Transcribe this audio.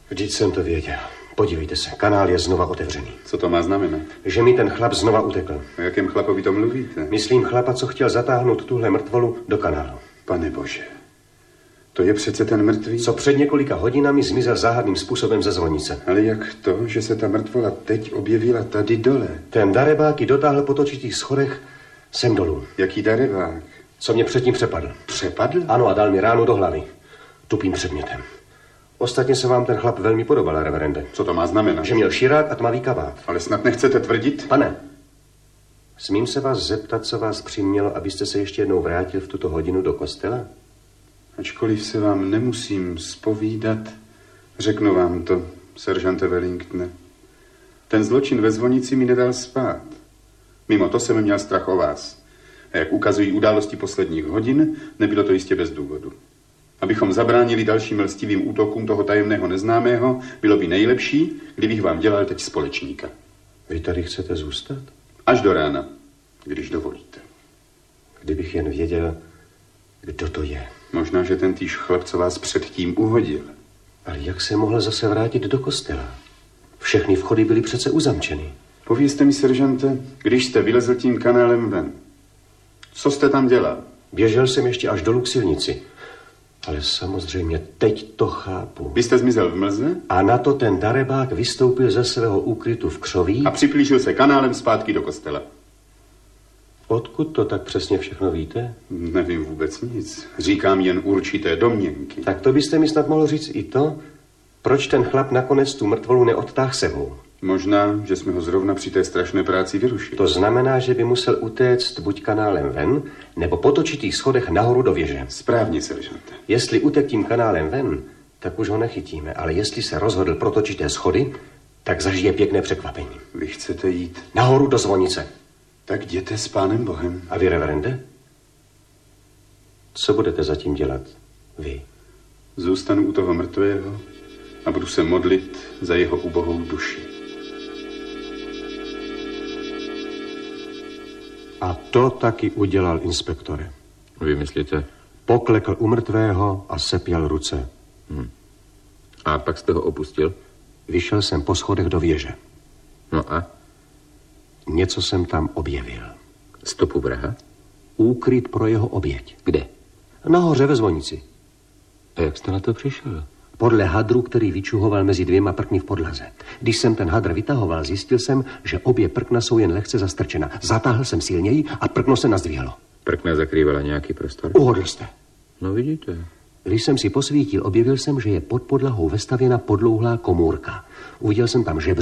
Vždyť jsem to věděl. Podívejte se, kanál je znova otevřený. Co to má znamenat? Že mi ten chlap znova utekl. O jakém chlapovi to mluvíte? Myslím chlapa, co chtěl zatáhnout tuhle mrtvolu do kanálu. Pane bože, to je přece ten mrtvý? Co před několika hodinami zmizel záhadným způsobem ze zvonice. Ale jak to, že se ta mrtvola teď objevila tady dole? Ten darebák ji dotáhl po točitých schodech sem dolů. Jaký darebák? Co mě předtím přepadl. Přepadl? Ano, a dal mi ránu do hlavy. Tupým předmětem. Ostatně se vám ten chlap velmi podobal, reverende. Co to má znamenat? Že měl širák a tmavý kabát. Ale snad nechcete tvrdit? Pane, smím se vás zeptat, co vás přimělo, abyste se ještě jednou vrátil v tuto hodinu do kostela? Ačkoliv se vám nemusím zpovídat, řeknu vám to, seržante Wellingtone. Ten zločin ve zvonici mi nedal spát. Mimo to jsem měl strach o vás. A jak ukazují události posledních hodin, nebylo to jistě bez důvodu. Abychom zabránili dalším lstivým útokům toho tajemného neznámého, bylo by nejlepší, kdybych vám dělal teď společníka. Vy tady chcete zůstat? Až do rána, když dovolíte. Kdybych jen věděl, kdo to je. Možná, že ten týž chlap, co vás předtím uhodil. Ale jak se mohl zase vrátit do kostela? Všechny vchody byly přece uzamčeny. Povězte mi, seržante, když jste vylezl tím kanálem ven. Co jste tam dělal? Běžel jsem ještě až dolů k silnici. Ale samozřejmě teď to chápu. Vy jste zmizel v mlze? A na to ten darebák vystoupil ze svého úkrytu v křoví. A připlížil se kanálem zpátky do kostela. Odkud to tak přesně všechno víte? Nevím vůbec nic. Říkám jen určité domněnky. Tak to byste mi snad mohl říct i to, proč ten chlap nakonec tu mrtvolu neodtáhl sebou. Možná, že jsme ho zrovna při té strašné práci vyrušili. To znamená, že by musel utéct buď kanálem ven, nebo po točitých schodech nahoru do věže. Správně, seržante. Jestli utek tím kanálem ven, tak už ho nechytíme, ale jestli se rozhodl pro točité schody, tak zažije pěkné překvapení. Vy chcete jít? Nahoru do zvonice. Tak jděte s pánem Bohem. A vy, reverende? Co budete zatím dělat vy? Zůstanu u toho mrtvého a budu se modlit za jeho ubohou duši. A to taky udělal inspektore. Vy myslíte? Poklekl u mrtvého a sepěl ruce. A pak jste ho opustil? Vyšel jsem po schodech do věže. No a? Něco jsem tam objevil. Stopu vraha? Úkryt pro jeho oběť. Kde? Nahoře ve zvonici. A jak jste na to přišel? Podle hadru, který vyčuhoval mezi dvěma prkny v podlaze. Když jsem ten hadr vytahoval, zjistil jsem, že obě prkna jsou jen lehce zastrčena. Zatáhl jsem silněji a prkno se nazdvihlo. Prkna zakrývala nějaký prostor? Uhodl jste. No vidíte. Když jsem si posvítil, objevil jsem, že je pod podlahou vestavěna podlouhlá komůrka. Uviděl jsem tam žebřík